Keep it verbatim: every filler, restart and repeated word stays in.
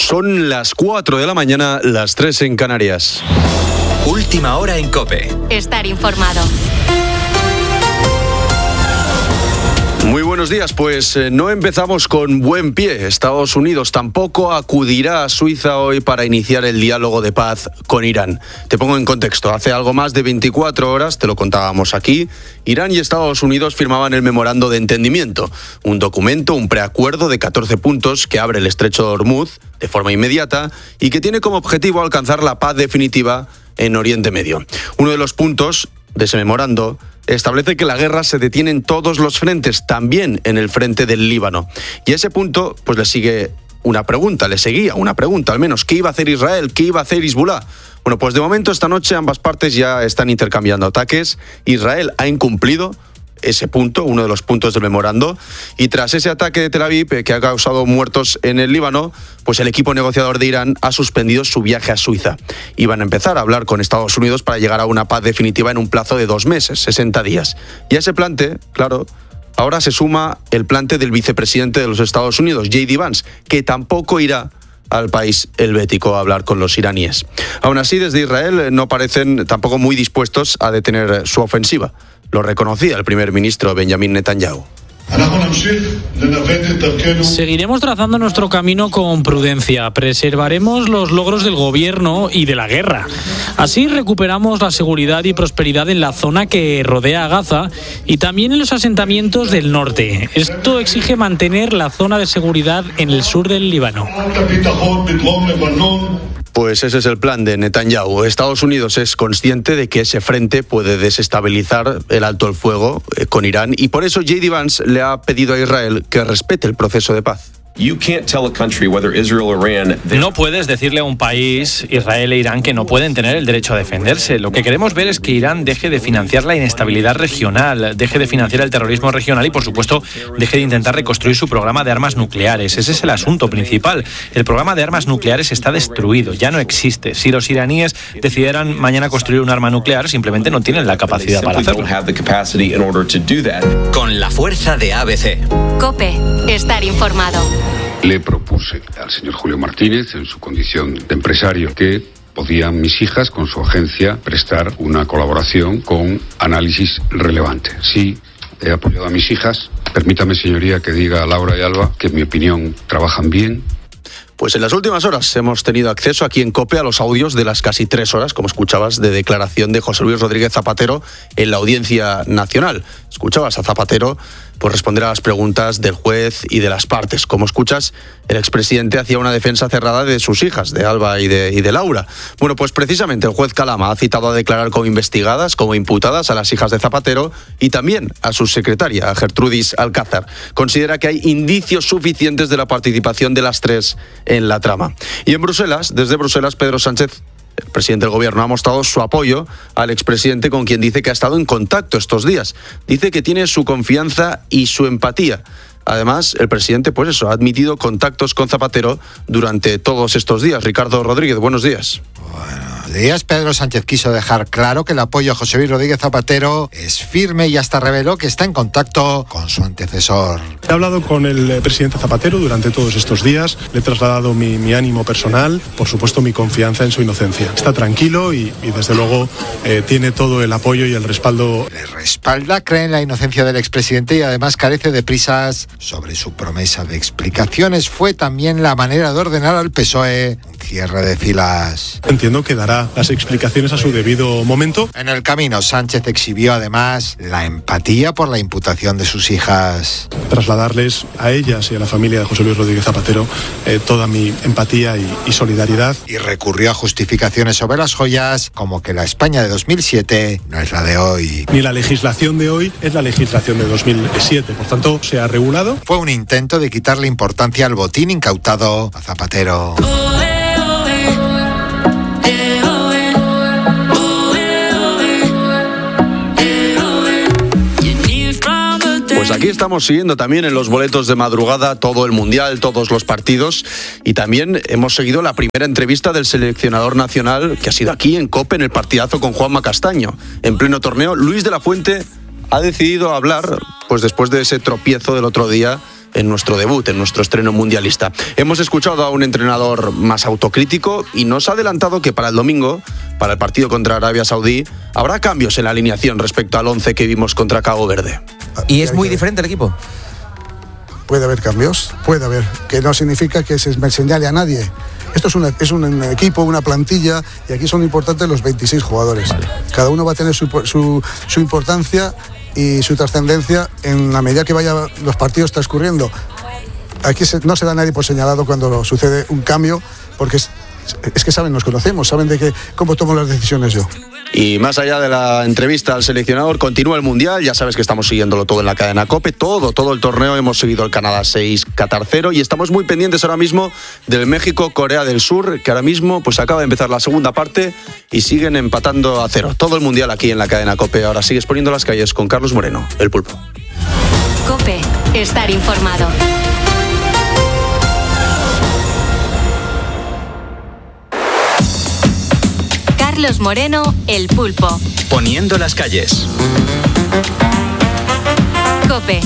Son las cuatro de la mañana, las tres en Canarias. Última hora en COPE. Estar informado. Muy buenos días, pues eh, no empezamos con buen pie. Estados Unidos tampoco acudirá a Suiza hoy para iniciar el diálogo de paz con Irán. Te pongo en contexto, hace algo más de veinticuatro horas, te lo contábamos aquí, Irán y Estados Unidos firmaban el memorando de entendimiento, un documento, un preacuerdo de catorce puntos que abre el estrecho de Hormuz de forma inmediata y que tiene como objetivo alcanzar la paz definitiva en Oriente Medio. Uno de los puntos de ese memorando establece que la guerra se detiene en todos los frentes, también en el frente del Líbano. Y a ese punto, pues le sigue una pregunta, le seguía una pregunta al menos. ¿Qué iba a hacer Israel? ¿Qué iba a hacer Hezbollah? Bueno, pues de momento esta noche ambas partes ya están intercambiando ataques. Israel ha incumplido ese punto, uno de los puntos del memorando, y tras ese ataque de Tel Aviv que ha causado muertos en el Líbano, pues el equipo negociador de Irán ha suspendido su viaje a Suiza. Iban a empezar a hablar con Estados Unidos para llegar a una paz definitiva en un plazo de dos meses, sesenta días. Y a ese plante, claro, ahora se suma el plante del vicepresidente de los Estados Unidos, J D Vance, que tampoco irá al país helvético a hablar con los iraníes. Aún así, desde Israel no parecen tampoco muy dispuestos a detener su ofensiva. Lo reconocía el primer ministro Benjamin Netanyahu. Seguiremos trazando nuestro camino con prudencia, preservaremos los logros del gobierno y de la guerra. Así recuperamos la seguridad y prosperidad en la zona que rodea a Gaza y también en los asentamientos del norte. Esto exige mantener la zona de seguridad en el sur del Líbano. Pues ese es el plan de Netanyahu. Estados Unidos es consciente de que ese frente puede desestabilizar el alto el fuego eh, con Irán y por eso J D Vance le ha pedido a Israel que respete el proceso de paz. No puedes decirle a un país, Israel e Irán, que no pueden tener el derecho a defenderse. Lo que queremos ver es que Irán deje de financiar la inestabilidad regional, deje de financiar el terrorismo regional y, por supuesto, deje de intentar reconstruir su programa de armas nucleares. Ese es el asunto principal. El programa de armas nucleares está destruido, ya no existe. Si los iraníes decidieran mañana construir un arma nuclear, simplemente no tienen la capacidad para hacerlo. Con la fuerza de A B C. COPE. Estar informado. Le propuse al señor Julio Martínez, en su condición de empresario, que podían mis hijas, con su agencia, prestar una colaboración con análisis relevante. Sí, he apoyado a mis hijas. Permítame, señoría, que diga a Laura y Alba que, en mi opinión, trabajan bien. Pues en las últimas horas hemos tenido acceso aquí en COPE a los audios de las casi tres horas, como escuchabas, de declaración de José Luis Rodríguez Zapatero en la Audiencia Nacional. Escuchabas a Zapatero pues responder a las preguntas del juez y de las partes. Como escuchas, el expresidente hacía una defensa cerrada de sus hijas, de Alba y de, y de Laura. Bueno, pues precisamente el juez Calama ha citado a declarar como investigadas, como imputadas a las hijas de Zapatero y también a su secretaria, a Gertrudis Alcázar. Considera que hay indicios suficientes de la participación de las tres en la trama. Y en Bruselas, desde Bruselas, Pedro Sánchez, el presidente del gobierno, ha mostrado su apoyo al expresidente, con quien dice que ha estado en contacto estos días. Dice que tiene su confianza y su empatía. Además, el presidente, pues eso, ha admitido contactos con Zapatero durante todos estos días. Ricardo Rodríguez, buenos días. Buenos días. Pedro Sánchez quiso dejar claro que el apoyo a José Luis Rodríguez Zapatero es firme y hasta reveló que está en contacto con su antecesor. He hablado con el presidente Zapatero durante todos estos días, le he trasladado mi, mi ánimo personal, por supuesto mi confianza en su inocencia. Está tranquilo y, y desde luego eh, tiene todo el apoyo y el respaldo. Le respalda, cree en la inocencia del expresidente y además carece de prisas sobre su promesa de explicaciones. Fue también la manera de ordenar al P S O E un cierre de filas. Entiendo que dará las explicaciones a su debido momento. En el camino, Sánchez exhibió además la empatía por la imputación de sus hijas. Trasladarles a ellas y a la familia de José Luis Rodríguez Zapatero eh, toda mi empatía y, y solidaridad. Y recurrió a justificaciones sobre las joyas, como que la España de dos mil siete no es la de hoy. Ni la legislación de hoy es la legislación de dos mil siete, por tanto se ha regulado. Fue un intento de quitarle importancia al botín incautado a Zapatero. Pues aquí estamos siguiendo también en los boletos de madrugada todo el Mundial, todos los partidos, y también hemos seguido la primera entrevista del seleccionador nacional, que ha sido aquí en COPE, en el partidazo con Juanma Castaño. En pleno torneo, Luis de la Fuente ha decidido hablar, pues después de ese tropiezo del otro día, en nuestro debut, en nuestro estreno mundialista. Hemos escuchado a un entrenador más autocrítico y nos ha adelantado que para el domingo, para el partido contra Arabia Saudí, habrá cambios en la alineación respecto al once que vimos contra Cabo Verde. ¿Y es muy diferente el equipo? Puede haber cambios, puede haber, que no significa que se me señale a nadie. Esto es, una, es un equipo, una plantilla, y aquí son importantes los veintiséis jugadores. Vale. Cada uno va a tener su, su, su importancia y su trascendencia en la medida que vayan los partidos transcurriendo. Aquí se, no se da nadie por señalado cuando sucede un cambio, porque es, es que saben, nos conocemos, saben de que, cómo tomo las decisiones yo. Y más allá de la entrevista al seleccionador, continúa el Mundial. Ya sabes que estamos siguiéndolo todo en la cadena COPE. Todo, todo el torneo. Hemos seguido el Canadá seis, Qatar cero. Y estamos muy pendientes ahora mismo del México-Corea del Sur, que ahora mismo pues acaba de empezar la segunda parte y siguen empatando a cero. Todo el Mundial aquí en la cadena COPE. Ahora sigues poniendo las calles con Carlos Moreno, el Pulpo. COPE. Estar informado. Carlos Moreno, el Pulpo. Poniendo las calles. COPE.